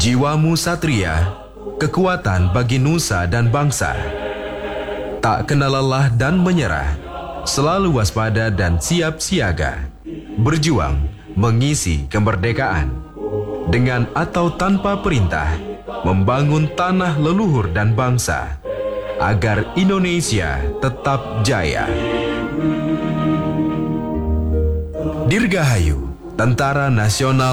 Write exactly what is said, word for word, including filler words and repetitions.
Jiwamu satria, kekuatan bagi nusa dan bangsa. Tak kenal lelah dan menyerah, selalu waspada dan siap siaga. Berjuang mengisi kemerdekaan. Dengan atau tanpa perintah, membangun tanah leluhur dan bangsa, agar Indonesia tetap jaya. Dirgahayu, Tentara Nasional